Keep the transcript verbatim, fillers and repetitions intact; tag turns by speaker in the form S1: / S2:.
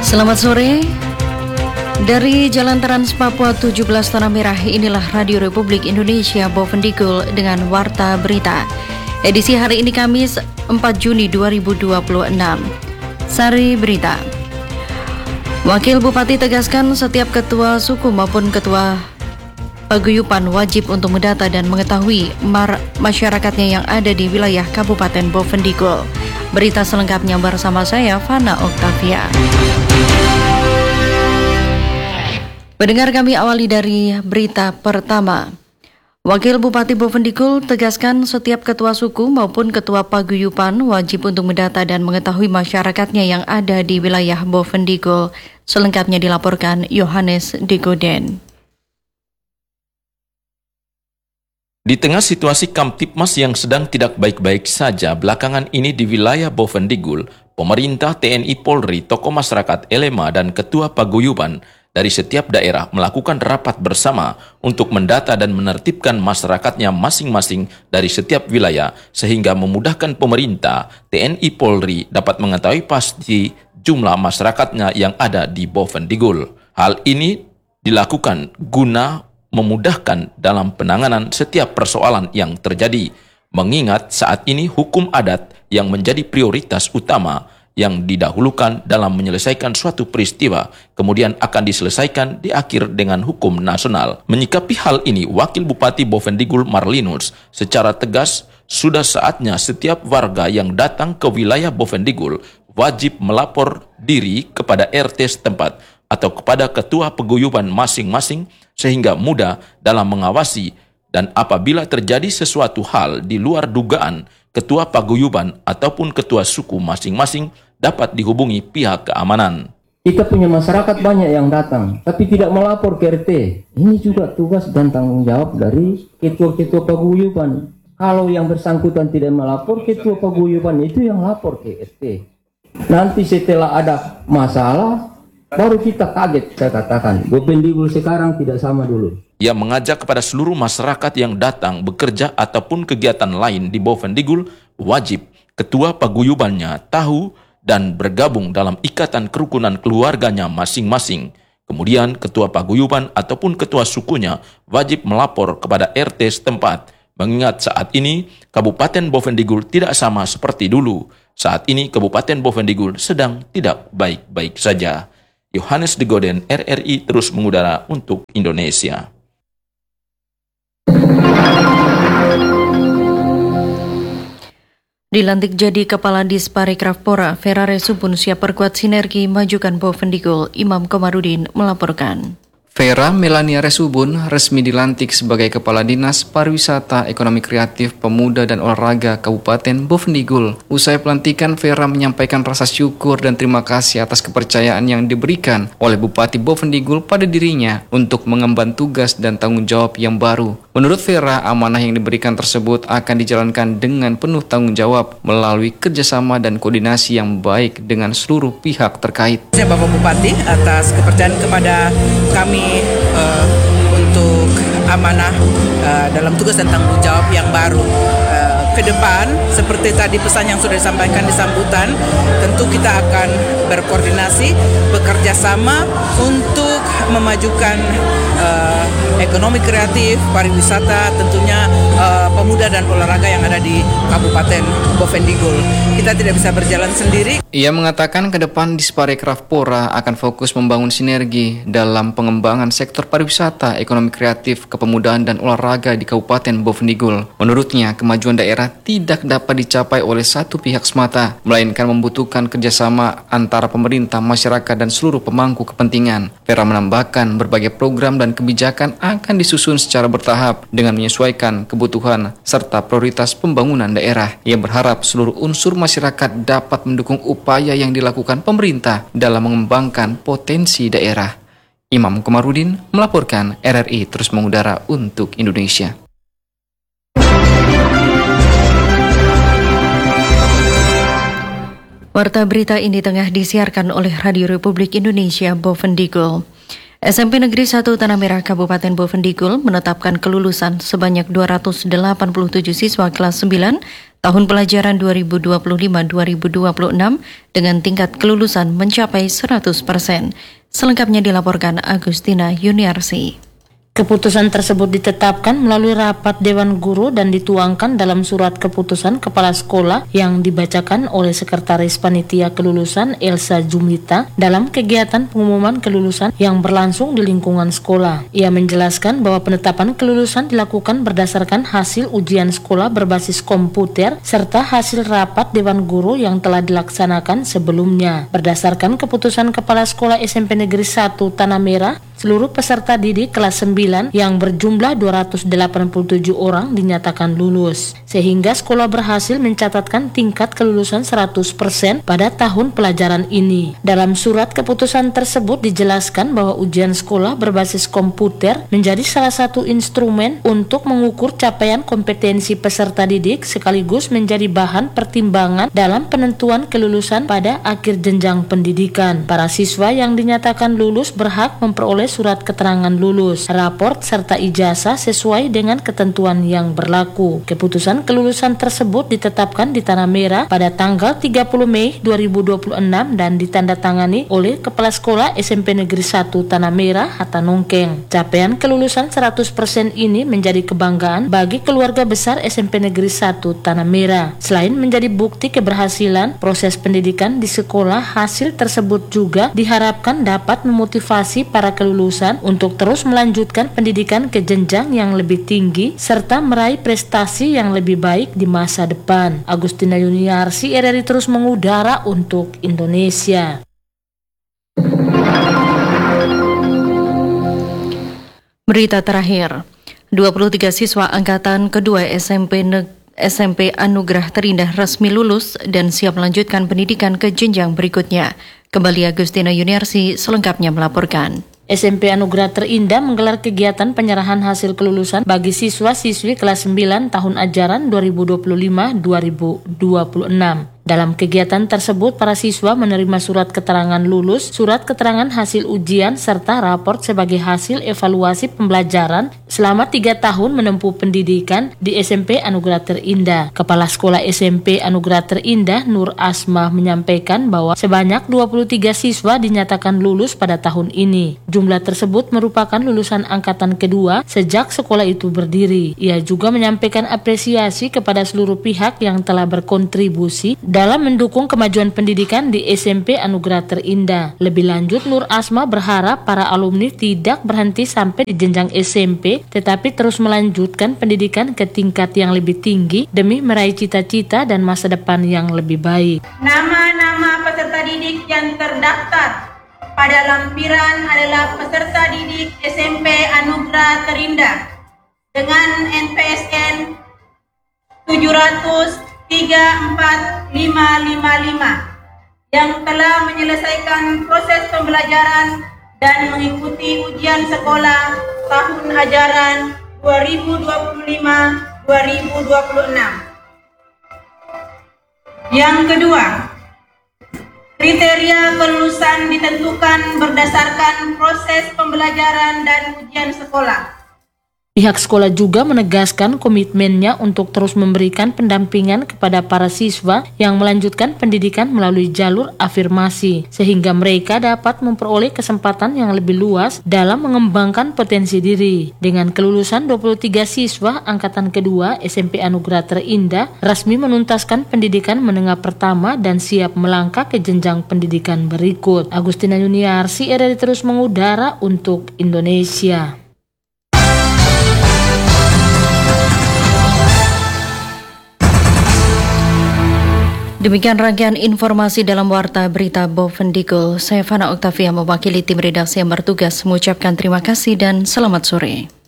S1: Selamat sore. Dari Jalan Trans Papua tujuh belas Tanah Merah, inilah Radio Republik Indonesia Bovendigul dengan Warta Berita. Edisi hari ini Kamis empat Juni dua ribu dua puluh enam. Sari Berita. Wakil Bupati tegaskan setiap ketua suku maupun ketua paguyuban wajib untuk mendata dan mengetahui mar- masyarakatnya yang ada di wilayah Kabupaten Bovendigul. Berita selengkapnya bersama saya, Fana Oktavia. Pendengar, kami awali dari berita pertama. Wakil Bupati Bovendigul tegaskan setiap ketua suku maupun ketua paguyuban wajib untuk mendata dan mengetahui masyarakatnya yang ada di wilayah Bovendigul. Selengkapnya dilaporkan Yohanes Digoden.
S2: Di tengah situasi Kamtipmas yang sedang tidak baik-baik saja belakangan ini di wilayah Bovendigul, pemerintah, T N I Polri, tokoh masyarakat, elema, dan ketua paguyuban dari setiap daerah melakukan rapat bersama untuk mendata dan menertibkan masyarakatnya masing-masing dari setiap wilayah sehingga memudahkan pemerintah, T N I Polri dapat mengetahui pasti jumlah masyarakatnya yang ada di Bovendigul. Hal ini dilakukan guna memudahkan dalam penanganan setiap persoalan yang terjadi, mengingat saat ini hukum adat yang menjadi prioritas utama yang didahulukan dalam menyelesaikan suatu peristiwa, kemudian akan diselesaikan di akhir dengan hukum nasional. Menyikapi hal ini, Wakil Bupati Bovendigul Marlinus secara tegas, sudah saatnya setiap warga yang datang ke wilayah Bovendigul wajib melapor diri kepada R T setempat atau kepada ketua paguyuban masing-masing sehingga mudah dalam mengawasi, dan apabila terjadi sesuatu hal di luar dugaan, ketua paguyuban ataupun ketua suku masing-masing dapat dihubungi pihak keamanan.
S3: Kita punya masyarakat banyak yang datang, tapi tidak melapor ke R T. Ini juga tugas dan tanggung jawab dari ketua-ketua paguyuban. Kalau yang bersangkutan tidak melapor, ketua paguyuban itu yang lapor ke R T. Nanti setelah ada masalah, baru kita kaget, saya katakan. Bovendigul sekarang tidak sama dulu.
S2: Ia mengajak kepada seluruh masyarakat yang datang bekerja ataupun kegiatan lain di Bovendigul, wajib ketua paguyubannya tahu dan bergabung dalam ikatan kerukunan keluarganya masing-masing. Kemudian ketua paguyuban ataupun ketua sukunya wajib melapor kepada R T setempat. Mengingat saat ini Kabupaten Bovendigul tidak sama seperti dulu. Saat ini Kabupaten Bovendigul sedang tidak baik-baik saja. Yohanes Digoden, R R I terus mengudara untuk Indonesia.
S1: Dilantik jadi Kepala Disparekraf Pora, Ferrare Subun siap perkuat sinergi majukan Bovendigul. Imam Komarudin melaporkan.
S4: Vera Melania Resubun resmi dilantik sebagai Kepala Dinas Pariwisata, Ekonomi Kreatif, Pemuda dan Olahraga Kabupaten Bovendigul. Usai pelantikan, Vera menyampaikan rasa syukur dan terima kasih atas kepercayaan yang diberikan oleh Bupati Bovendigul pada dirinya untuk mengemban tugas dan tanggung jawab yang baru. Menurut Vera, amanah yang diberikan tersebut akan dijalankan dengan penuh tanggung jawab melalui kerjasama dan koordinasi yang baik dengan seluruh pihak terkait.
S5: Saya Bapak Bupati atas kepercayaan kepada kami Uh, untuk amanah uh, dalam tugas dan tanggung jawab yang baru. Uh, ke depan, seperti tadi pesan yang sudah disampaikan di sambutan, tentu kita akan berkoordinasi, bekerja sama untuk memajukan uh, ekonomi kreatif, pariwisata, tentunya uh, pemuda dan olahraga yang ada di Kabupaten Bovendigul. Kita tidak bisa berjalan sendiri.
S4: Ia mengatakan ke depan Disparekraf Pora akan fokus membangun sinergi dalam pengembangan sektor pariwisata, ekonomi kreatif, kepemudaan dan olahraga di Kabupaten Bovendigul. Menurutnya, kemajuan daerah tidak dapat dicapai oleh satu pihak semata, melainkan membutuhkan kerjasama antara pemerintah, masyarakat dan seluruh pemangku kepentingan. Vera menambahkan berbagai program dan kebijakan akan disusun secara bertahap dengan menyesuaikan kebutuhan serta prioritas pembangunan daerah. Ia berharap seluruh unsur masyarakat dapat mendukung upaya yang dilakukan pemerintah dalam mengembangkan potensi daerah. Imam Komarudin melaporkan, R R I terus mengudara untuk Indonesia.
S1: Warta berita ini tengah disiarkan oleh Radio Republik Indonesia Bovendigul. S M P Negeri satu Tanah Merah Kabupaten Bovendigul menetapkan kelulusan sebanyak dua ratus delapan puluh tujuh siswa kelas sembilan tahun pelajaran dua ribu dua puluh lima dua ribu dua puluh enam dengan tingkat kelulusan mencapai seratus persen. Selengkapnya dilaporkan Agustina Yuniarsi.
S6: Keputusan tersebut ditetapkan melalui rapat Dewan Guru dan dituangkan dalam surat keputusan Kepala Sekolah yang dibacakan oleh Sekretaris Panitia Kelulusan Elsa Jumita dalam kegiatan pengumuman kelulusan yang berlangsung di lingkungan sekolah. Ia menjelaskan bahwa penetapan kelulusan dilakukan berdasarkan hasil ujian sekolah berbasis komputer serta hasil rapat Dewan Guru yang telah dilaksanakan sebelumnya. Berdasarkan keputusan Kepala Sekolah S M P Negeri satu Tanah Merah, seluruh peserta didik kelas sembilan yang berjumlah dua ratus delapan puluh tujuh orang dinyatakan lulus, sehingga sekolah berhasil mencatatkan tingkat kelulusan seratus persen pada tahun pelajaran ini. Dalam surat keputusan tersebut dijelaskan bahwa ujian sekolah berbasis komputer menjadi salah satu instrumen untuk mengukur capaian kompetensi peserta didik sekaligus menjadi bahan pertimbangan dalam penentuan kelulusan pada akhir jenjang pendidikan. Para siswa yang dinyatakan lulus berhak memperoleh surat keterangan lulus, raport serta ijazah sesuai dengan ketentuan yang berlaku. Keputusan kelulusan tersebut ditetapkan di Tanah Merah pada tanggal tiga puluh Mei dua ribu dua puluh enam dan ditandatangani oleh Kepala Sekolah S M P Negeri satu Tanah Merah Hatta Nongkeng. Capaian kelulusan seratus persen ini menjadi kebanggaan bagi keluarga besar S M P Negeri satu Tanah Merah. Selain menjadi bukti keberhasilan proses pendidikan di sekolah, hasil tersebut juga diharapkan dapat memotivasi para kelulusan untuk terus melanjutkan pendidikan ke jenjang yang lebih tinggi serta meraih prestasi yang lebih baik di masa depan. Agustina Yuniarsi, R R I terus mengudara untuk Indonesia.
S1: Berita terakhir, dua puluh tiga siswa angkatan kedua S M P Neg- S M P Anugerah Terindah resmi lulus dan siap melanjutkan pendidikan ke jenjang berikutnya. Kembali Agustina Yuniarsi selengkapnya melaporkan.
S6: S M P Anugerah Terindah menggelar kegiatan penyerahan hasil kelulusan bagi siswa-siswi kelas sembilan tahun ajaran dua ribu dua puluh lima dua ribu dua puluh enam. Dalam kegiatan tersebut, para siswa menerima surat keterangan lulus, surat keterangan hasil ujian, serta raport sebagai hasil evaluasi pembelajaran selama tiga tahun menempuh pendidikan di S M P Anugerah Terindah. Kepala Sekolah S M P Anugerah Terindah, Nur Asmah, menyampaikan bahwa sebanyak dua puluh tiga siswa dinyatakan lulus pada tahun ini. Jumlah tersebut merupakan lulusan angkatan kedua sejak sekolah itu berdiri. Ia juga menyampaikan apresiasi kepada seluruh pihak yang telah berkontribusi dalam mendukung kemajuan pendidikan di S M P Anugerah Terindah. Lebih lanjut, Nur Asma berharap para alumni tidak berhenti sampai di jenjang S M P, tetapi terus melanjutkan pendidikan ke tingkat yang lebih tinggi demi meraih cita-cita dan masa depan yang lebih baik.
S7: Nama-nama peserta didik yang terdaftar pada lampiran adalah peserta didik S M P Anugerah Terindah dengan N P S N tujuh ratus tiga empat lima lima lima yang telah menyelesaikan proses pembelajaran dan mengikuti ujian sekolah tahun ajaran dua ribu dua puluh lima dua ribu dua puluh enam. Yang kedua, kriteria kelulusan ditentukan berdasarkan proses pembelajaran dan ujian sekolah.
S6: Pihak sekolah juga menegaskan komitmennya untuk terus memberikan pendampingan kepada para siswa yang melanjutkan pendidikan melalui jalur afirmasi, sehingga mereka dapat memperoleh kesempatan yang lebih luas dalam mengembangkan potensi diri. Dengan kelulusan dua puluh tiga siswa angkatan kedua, S M P Anugerah Terindah resmi menuntaskan pendidikan menengah pertama dan siap melangkah ke jenjang pendidikan berikut. Agustina Yuniarsi, R R I terus mengudara untuk Indonesia.
S1: Demikian rangkaian informasi dalam Warta Berita Bovendigul. Saya Fana Oktavia mewakili tim redaksi yang bertugas mengucapkan terima kasih dan selamat sore.